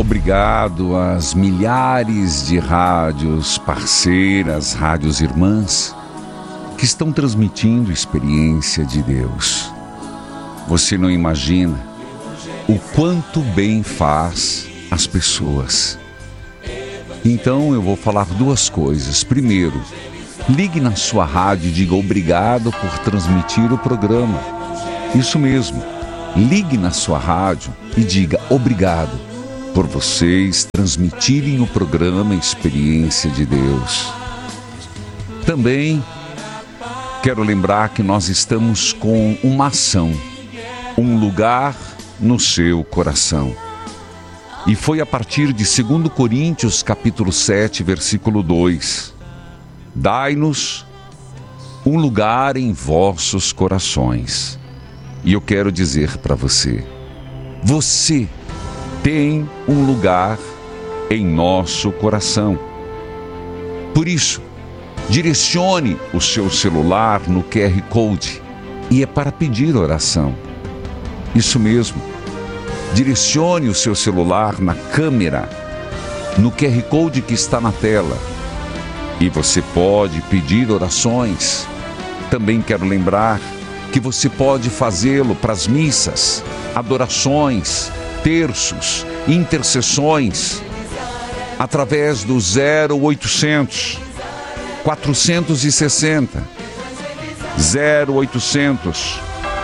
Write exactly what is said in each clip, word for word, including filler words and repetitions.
Obrigado às milhares de rádios parceiras, rádios irmãs, que estão transmitindo experiência de Deus. Você não imagina o quanto bem faz às pessoas. Então eu vou falar duas coisas. Primeiro, ligue na sua rádio e diga obrigado por transmitir o programa. Isso mesmo, ligue na sua rádio e diga obrigado por vocês transmitirem o programa Experiência de Deus. Também quero lembrar que nós estamos com uma ação, um lugar no seu coração. E foi a partir de dois Coríntios, capítulo sete, versículo dois. Dai-nos um lugar em vossos corações. E eu quero dizer para você, você tem um lugar em nosso coração. Por isso, direcione o seu celular no Q R Code e é para pedir oração. Isso mesmo. Direcione o seu celular na câmera, no Q R Code que está na tela. E você pode pedir orações. Também quero lembrar que você pode fazê-lo para as missas, adorações, terços, intercessões, através do zero oitocentos, quatrocentos e sessenta, zero oitocentos,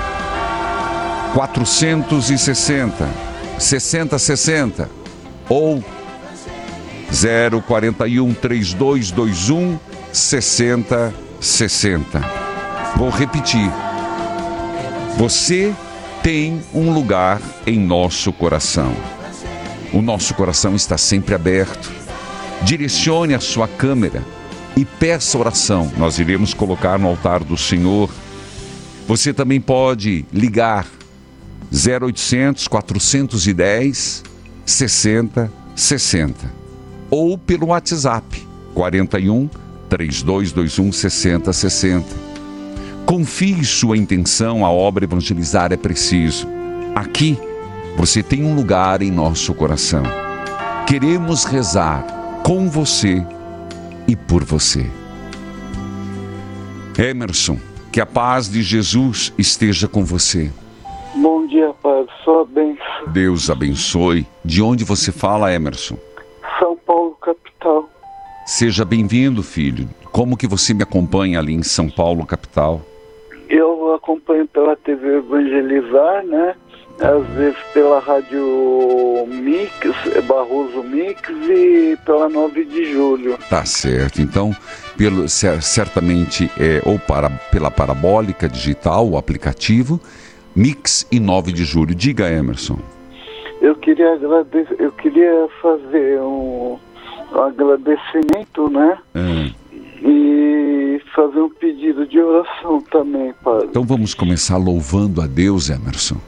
quatrocentos e sessenta, sessenta sessenta ou zero quarenta e um, trinta e dois vinte e um, sessenta sessenta. Vou repetir. Você tem um lugar em nosso coração. O nosso coração está sempre aberto. Direcione a sua câmera e peça oração. Nós iremos colocar no altar do Senhor. Você também pode ligar zero oitocentos, quatrocentos e dez, sessenta sessenta ou pelo WhatsApp quarenta e um, trinta e dois vinte e um, sessenta sessenta. Confie sua intenção, a obra evangelizar é preciso. Aqui, você tem um lugar em nosso coração. Queremos rezar com você e por você. Emerson, que a paz de Jesus esteja com você. Bom dia, Padre. Só bênção. Deus abençoe. De onde você fala, Emerson? São Paulo, capital. Seja bem-vindo, filho. Como que você me acompanha ali em São Paulo, capital? Eu acompanho pela T V Evangelizar, né? Às vezes pela Rádio Mix, Barroso Mix e pela nove de julho. Tá certo. Então, pelo, certamente, é, ou para, pela Parabólica Digital, o aplicativo, Mix e nove de julho. Diga, Emerson. Eu queria agradecer, eu queria fazer um, um agradecimento, né? É. E fazer um pedido de oração também, Padre. Então vamos começar louvando a Deus, Emerson.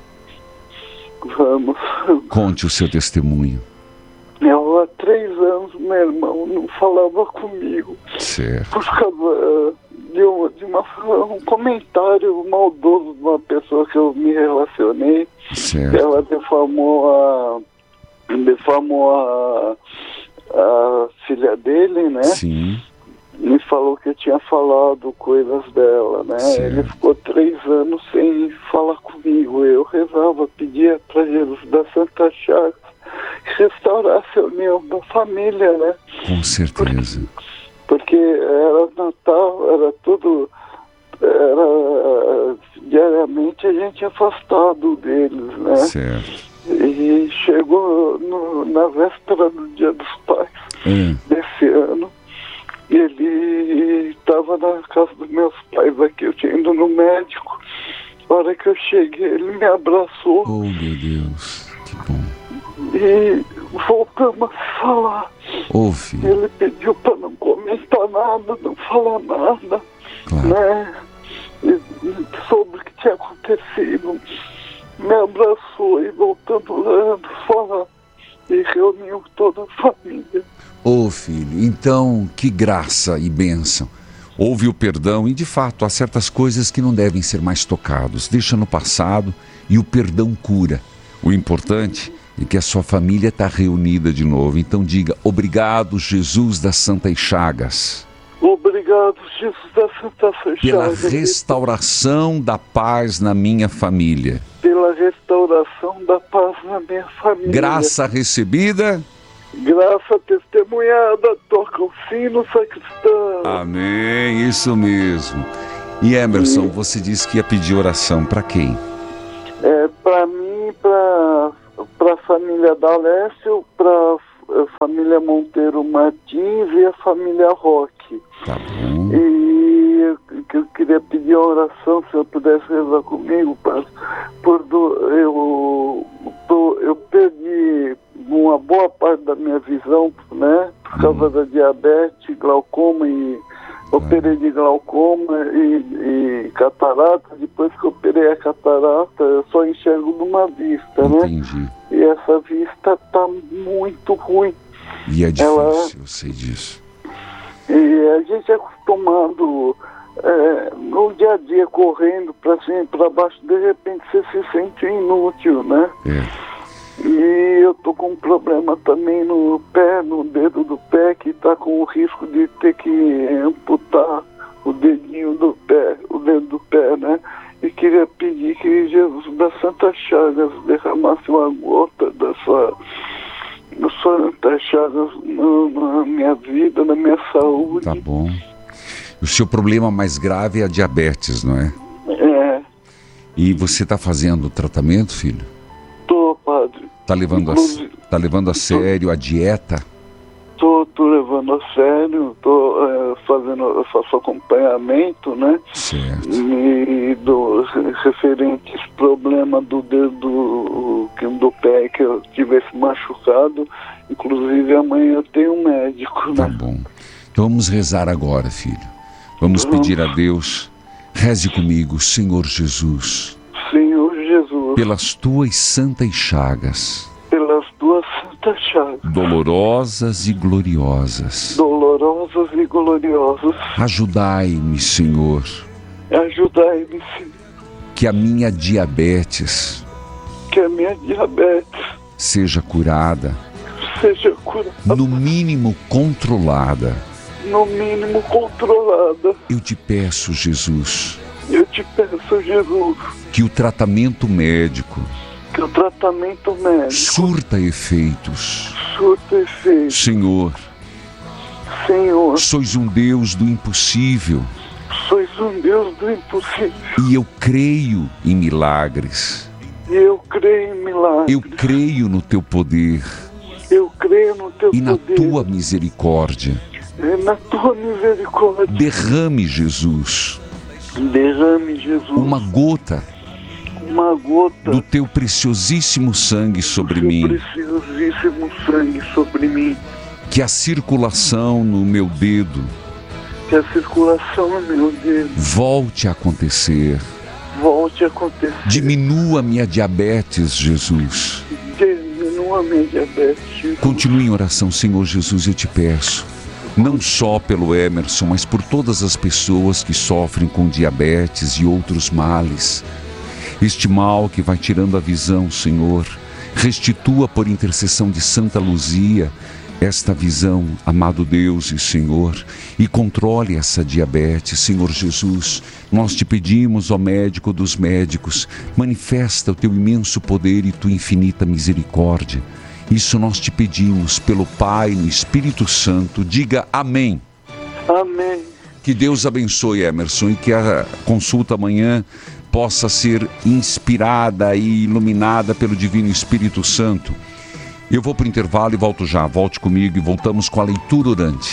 Vamos. Conte o seu testemunho. Eu há três anos, meu irmão não falava comigo. Certo. Por causa de, uma, de uma, um comentário maldoso de uma pessoa que eu me relacionei. Certo. Ela defamou a, defamou a, a filha dele, né? Sim. Me falou que eu tinha falado coisas dela, né? Certo. Ele ficou três anos sem falar comigo. Eu rezava, pedia para Jesus da Santa Chagas que restaurasse a união da família, né? Com certeza. Porque, porque era Natal, era tudo, era diariamente a gente afastado deles, né? Certo. E chegou no, na véspera do Dia dos Pais É. desse ano. Ele estava na casa dos meus pais aqui, eu tinha ido no médico. Na hora que eu cheguei, ele me abraçou. Oh, meu Deus, que bom. E voltamos a se falar. Ô, filho. Ele pediu para não comentar nada, não falar nada, Claro. né? E, e sobre o que tinha acontecido. Me abraçou e voltando orando, falar. E reuniu toda a família. Ô, oh, filho, então, que graça e bênção. Houve o perdão e, de fato, há certas coisas que não devem ser mais tocados. Deixa no passado e o perdão cura. O importante e que a sua família está reunida de novo. Então diga: obrigado, Jesus das Santas Chagas. Obrigado, Jesus das Santas Chagas. Pela restauração da paz na minha família. Pela restauração da paz na minha família. Graça recebida. Graça testemunhada. Toca o sino, sacristão. Amém, isso mesmo. E Emerson, e... você disse que ia pedir oração para quem? É, para mim, para para a família D'Alessio, para a família Monteiro Martins e a família Roque. Tá bom. E que eu queria pedir a oração, se eu pudesse rezar comigo, padre, por do, eu, do, eu perdi uma boa parte da minha visão, né, por causa hum. da diabetes, glaucoma e operei de glaucoma e, e catarata. Depois que eu operei a catarata, eu só enxergo numa vista, Entendi. né? E essa vista tá muito ruim. E é difícil, Ela... eu sei disso. E a gente é acostumado é, no dia a dia correndo para cima e para baixo, de repente você se sente inútil, né? É. E eu tô com um problema também no pé, no dedo do pé, que tá com o risco de ter que amputar o dedinho do pé, o dedo do pé, né? E queria pedir que Jesus das Santas Chagas derramasse uma gota dessa das Santas Chagas na, na minha vida, na minha saúde. Tá bom. O seu problema mais grave é a diabetes, não é? É. E você tá fazendo tratamento, filho? Tô, padre. Tá levando, a, tá levando a sério a dieta? Tô, tô levando a sério, tô é, fazendo, eu faço acompanhamento, né? Certo. E do referentes problema do dedo do pé que eu tivesse machucado, inclusive amanhã eu tenho um médico, né? Tá bom. Então vamos rezar agora, filho. Vamos vamos. pedir a Deus, reze comigo, Senhor Jesus. Senhor Jesus. Pelas tuas santas chagas. Pelas tuas santas chagas. Dolorosas e gloriosas. Dolorosas e gloriosas. Ajudai-me, Senhor. Ajudai-me, Senhor. Que a minha diabetes. Que a minha diabetes. Seja curada. Seja curada. No mínimo controlada. No mínimo controlada. Eu te peço, Jesus. Eu te peço, Jesus. Que o tratamento médico. Que o tratamento médico. Surta efeitos. Surta efeitos. Senhor. Senhor. Sois um Deus do impossível. Sois um Deus do impossível. E eu creio em milagres. E eu creio em milagres. Eu creio no teu poder. Eu creio no teu e poder. E na tua misericórdia. E na tua misericórdia. Derrame, Jesus. Derrame, Jesus. Uma gota. Uma gota. Do teu preciosíssimo sangue sobre do mim. teu preciosíssimo sangue sobre mim. Que a circulação no meu dedo. Que a circulação no meu dedo. Volte a acontecer. Volte a acontecer. Diminua minha diabetes, Jesus. Diminua minha diabetes, Jesus. Continue em oração, Senhor Jesus, eu te peço. Não só pelo Emerson, mas por todas as pessoas que sofrem com diabetes e outros males. Este mal que vai tirando a visão, Senhor, restitua por intercessão de Santa Luzia esta visão, amado Deus e Senhor, e controle essa diabetes, Senhor Jesus. Nós te pedimos, ó médico dos médicos, manifesta o teu imenso poder e tua infinita misericórdia. Isso nós te pedimos pelo Pai, no Espírito Santo. Diga amém. Amém. Que Deus abençoe, Emerson, e que a consulta amanhã possa ser inspirada e iluminada pelo Divino Espírito Santo. Eu vou para o intervalo e volto já. Volte comigo e voltamos com a leitura orante.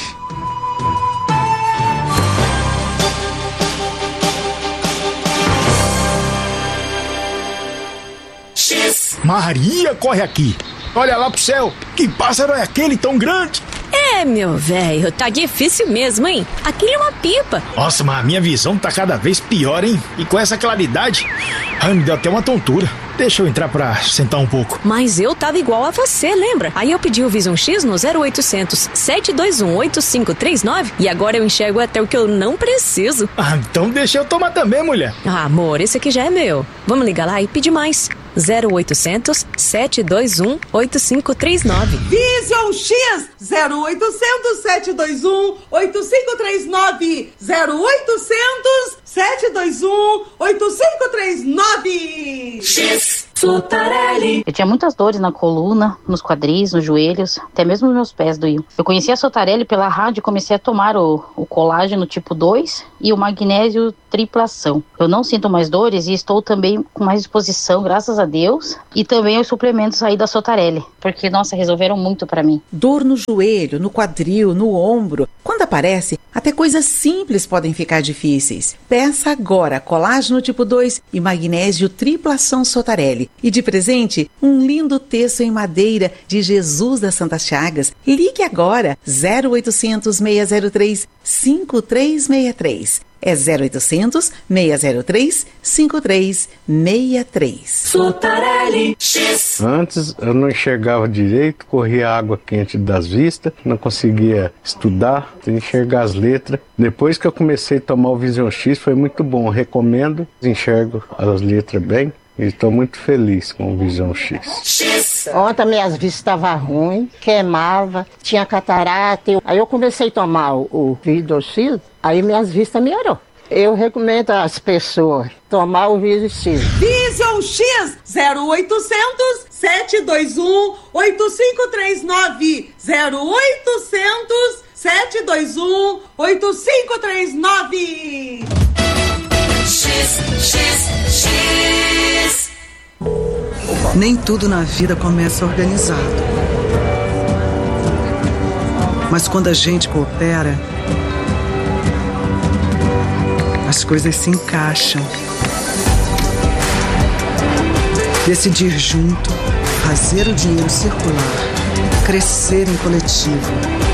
Maria, corre aqui. Olha lá pro céu. Que pássaro é aquele tão grande? É, meu velho, tá difícil mesmo, hein? Aquilo é uma pipa. Nossa, mas a minha visão tá cada vez pior, hein? E com essa claridade, ai, me deu até uma tontura. Deixa eu entrar pra sentar um pouco. Mas eu tava igual a você, lembra? Aí eu pedi o Vision X no zero oitocentos, sete dois um, oito cinco três nove e agora eu enxergo até o que eu não preciso. Ah, então deixa eu tomar também, mulher. Ah, amor, esse aqui já é meu. Vamos ligar lá e pedir mais. zero oitocentos, sete dois um, oito cinco três nove. Vision X zero oitocentos, sete dois um, oito cinco três nove. zero oitocentos, sete dois um, oito cinco três nove. X Sotarelli. Eu tinha muitas dores na coluna, nos quadris, nos joelhos, até mesmo nos meus pés doíam. Eu conheci a Sotarelli pela rádio e comecei a tomar o, o colágeno tipo dois e o magnésio triplação. Eu não sinto mais dores e estou também com mais disposição, graças a Deus, e também os suplementos aí da Sotarelli, porque, nossa, resolveram muito pra mim. Dor no joelho, no quadril, no ombro. Quando aparece, até coisas simples podem ficar difíceis. Peça agora colágeno tipo dois e magnésio triplação Sotarelli. E de presente, um lindo texto em madeira de Jesus das Santas Chagas. Ligue agora, zero oitocentos, seis zero três, cinco três seis três. É zero oitocentos, seis zero três, cinco três seis três. Sotarelli X. Antes eu não enxergava direito, corria água quente das vistas, não conseguia estudar, enxergar as letras. Depois que eu comecei a tomar o Vision X foi muito bom, recomendo, enxergo as letras bem. E estou muito feliz com o Vision X. X. Ontem minhas vistas estavam ruins, queimava, tinha catarata. Eu... Aí eu comecei a tomar o, o Vision X, aí minhas vistas melhorou. Eu recomendo às pessoas tomar o Vision X. Vision X zero oitocentos, sete dois um, oito cinco três nove. zero oitocentos, sete dois um, oito cinco três nove. X, X, X. Nem tudo na vida começa organizado. Mas quando a gente coopera, as coisas se encaixam. Decidir junto, fazer o dinheiro circular, crescer em coletivo.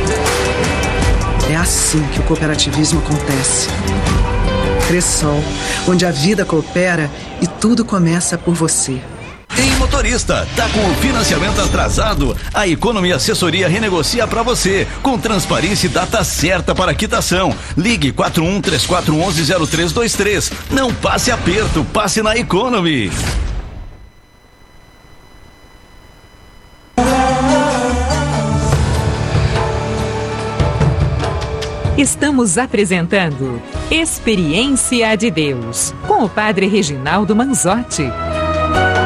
É assim que o cooperativismo acontece. Cressol, onde a vida coopera e tudo começa por você. Ei, motorista, tá com o financiamento atrasado? A Economy Assessoria renegocia para você, com transparência e data certa para quitação. Ligue quatro um três quatro um um zero três dois três. Não passe aperto, passe na Economy. Estamos apresentando Experiência de Deus, com o Padre Reginaldo Manzotti.